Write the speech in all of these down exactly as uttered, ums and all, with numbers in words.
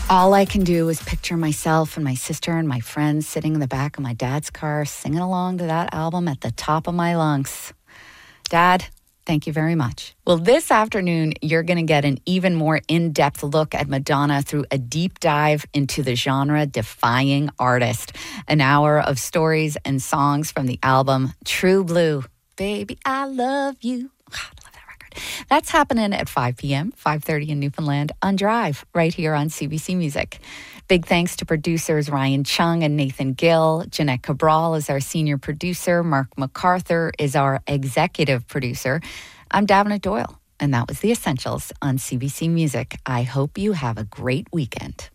All I can do is picture myself and my sister and my friends sitting in the back of my dad's car singing along to that album at the top of my lungs. Dad, thank you very much. Well, this afternoon, you're going to get an even more in-depth look at Madonna through a deep dive into the genre-defying artist. An hour of stories and songs from the album True Blue. Baby, I love you. God, I love that record. That's happening at five p.m., five thirty in Newfoundland on Drive, right here on C B C Music. Big thanks to producers Ryan Chung and Nathan Gill. Jeanette Cabral is our senior producer. Mark MacArthur is our executive producer. I'm Davina Doyle, and that was The Essentials on C B C Music. I hope you have a great weekend.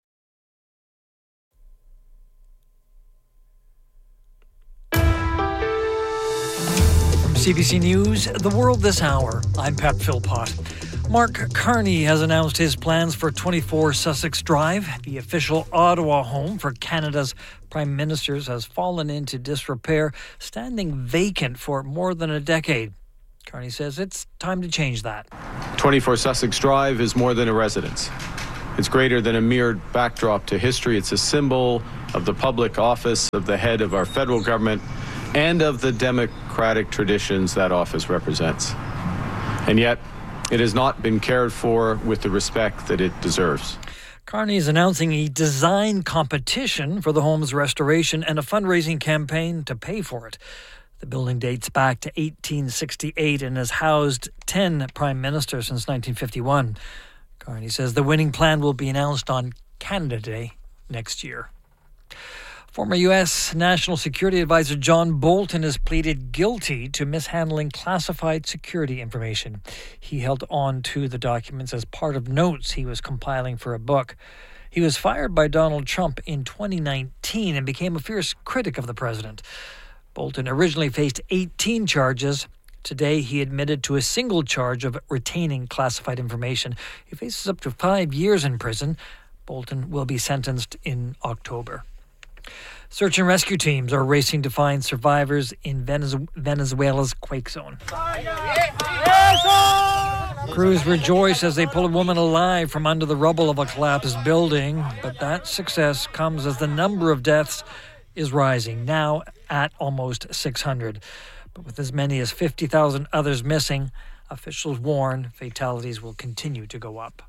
From C B C News, The World This Hour, I'm Pat Philpott. Mark Carney has announced his plans for twenty-four Sussex Drive. The official Ottawa home for Canada's Prime Ministers has fallen into disrepair, standing vacant for more than a decade. Carney says it's time to change that. twenty-four Sussex Drive is more than a residence. It's greater than a mere backdrop to history. It's a symbol of the public office of the head of our federal government and of the democratic traditions that office represents. And yet, it has not been cared for with the respect that it deserves. Carney is announcing a design competition for the home's restoration and a fundraising campaign to pay for it. The building dates back to eighteen sixty-eight and has housed ten prime ministers since nineteen fifty-one. Carney says the winning plan will be announced on Canada Day next year. Former U S National Security Advisor John Bolton has pleaded guilty to mishandling classified security information. He held on to the documents as part of notes he was compiling for a book. He was fired by Donald Trump in twenty nineteen and became a fierce critic of the president. Bolton originally faced eighteen charges. Today, he admitted to a single charge of retaining classified information. He faces up to five years in prison. Bolton will be sentenced in October. Search and rescue teams are racing to find survivors in Venez- Venezuela's quake zone. Crews rejoice as they pull a woman alive from under the rubble of a collapsed building, but that success comes as the number of deaths is rising, now at almost six hundred. But with as many as fifty thousand others missing, officials warn fatalities will continue to go up.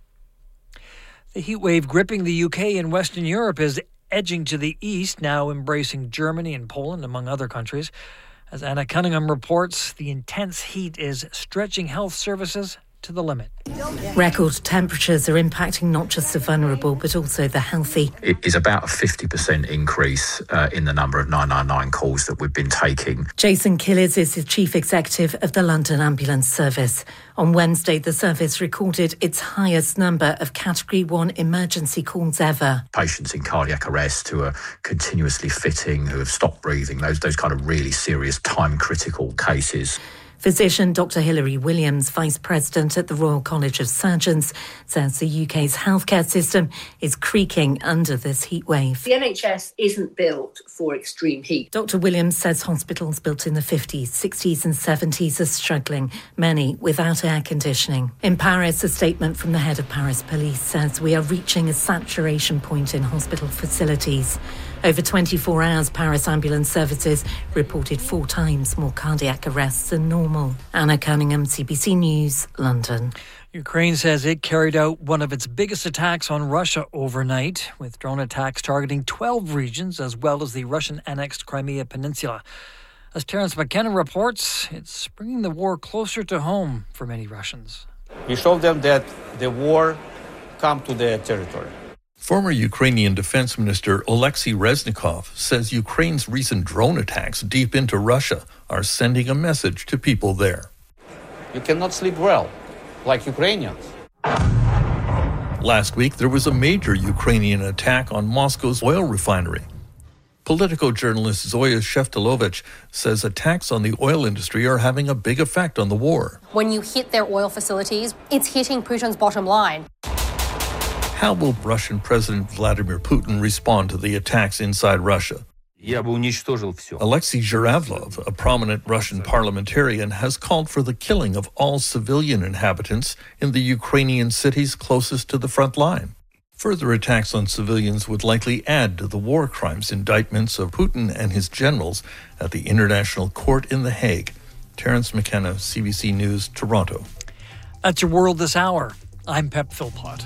The heat wave gripping the U K and Western Europe is edging to the east, now embracing Germany and Poland, among other countries. As Anna Cunningham reports, the intense heat is stretching health services to the limit. Record temperatures are impacting not just the vulnerable, but also the healthy. It is about a fifty percent increase uh, in the number of nine nine nine calls that we've been taking. Jason Killis is the chief executive of the London Ambulance Service. On Wednesday, the service recorded its highest number of Category one emergency calls ever. Patients in cardiac arrest who are continuously fitting, who have stopped breathing, those, those kind of really serious time-critical cases. Physician Doctor Hilary Williams, Vice President at the Royal College of Surgeons, says the U K's healthcare system is creaking under this heatwave. The N H S isn't built for extreme heat. Doctor Williams says hospitals built in the fifties, sixties and seventies are struggling, many without air conditioning. In Paris, a statement from the head of Paris Police says we are reaching a saturation point in hospital facilities. Over twenty-four hours, Paris ambulance services reported four times more cardiac arrests than normal. Anna Cunningham, C B C News, London. Ukraine says it carried out one of its biggest attacks on Russia overnight, with drone attacks targeting twelve regions as well as the Russian-annexed Crimea Peninsula. As Terence McKenna reports, it's bringing the war closer to home for many Russians. We showed them that the war come to their territory. Former Ukrainian Defense Minister Oleksiy Reznikov says Ukraine's recent drone attacks deep into Russia are sending a message to people there. You cannot sleep well, like Ukrainians. Last week, there was a major Ukrainian attack on Moscow's oil refinery. Political journalist Zoya Sheftalovich says attacks on the oil industry are having a big effect on the war. When you hit their oil facilities, it's hitting Putin's bottom line. How will Russian President Vladimir Putin respond to the attacks inside Russia? Alexei Zhuravlov, a prominent Russian parliamentarian, has called for the killing of all civilian inhabitants in the Ukrainian cities closest to the front line. Further attacks on civilians would likely add to the war crimes indictments of Putin and his generals at the International Court in The Hague. Terence McKenna, C B C News, Toronto. That's your world this hour. I'm Pep Philpott.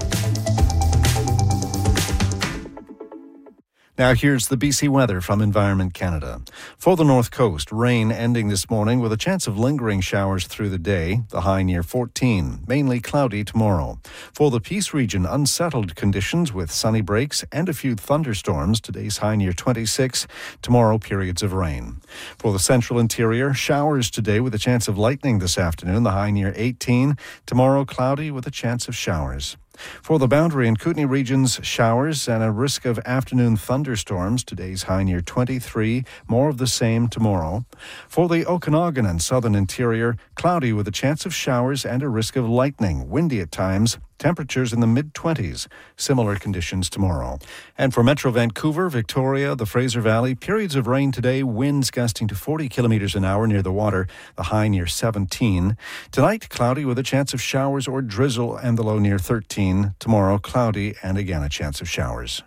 Now here's the B C weather from Environment Canada. For the North Coast, rain ending this morning with a chance of lingering showers through the day, the high near fourteen, mainly cloudy tomorrow. For the Peace region, unsettled conditions with sunny breaks and a few thunderstorms, today's high near twenty-six, tomorrow periods of rain. For the central interior, showers today with a chance of lightning this afternoon, the high near eighteen, tomorrow cloudy with a chance of showers. For the Boundary and Kootenay regions, showers and a risk of afternoon thunderstorms. Today's high near twenty-three, more of the same tomorrow. For the Okanagan and southern interior, cloudy with a chance of showers and a risk of lightning, windy at times. Temperatures in the mid-twenties. Similar conditions tomorrow. And for Metro Vancouver, Victoria, the Fraser Valley, periods of rain today, winds gusting to forty kilometres an hour near the water, the high near seventeen. Tonight, cloudy with a chance of showers or drizzle and the low near thirteen. Tomorrow, cloudy and again a chance of showers.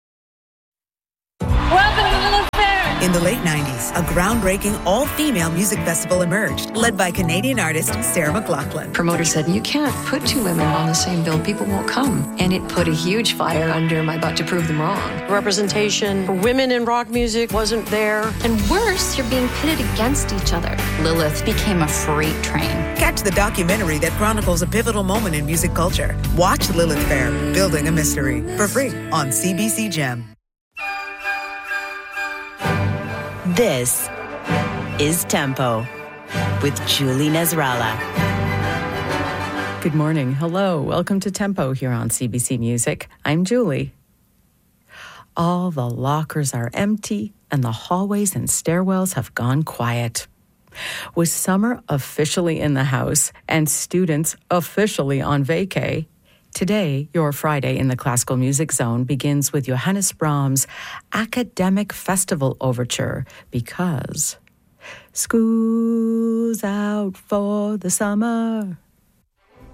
Welcome to the Lilith Fair! In the late nineties, a groundbreaking all-female music festival emerged, led by Canadian artist Sarah McLachlan. Promoter said, you can't put two women on the same bill, people won't come. And it put a huge fire under my butt to prove them wrong. Representation for women in rock music wasn't there. And worse, you're being pitted against each other. Lilith became a freight train. Catch the documentary that chronicles a pivotal moment in music culture. Watch Lilith Fair, Building a Mystery, for free on C B C Gem. This is Tempo with Julie Nasrallah. Good morning. Hello. Welcome to Tempo here on C B C Music. I'm Julie. All the lockers are empty and the hallways and stairwells have gone quiet. With summer officially in the house and students officially on vacay, today, your Friday in the Classical Music Zone begins with Johannes Brahms' Academic Festival Overture, because school's out for the summer.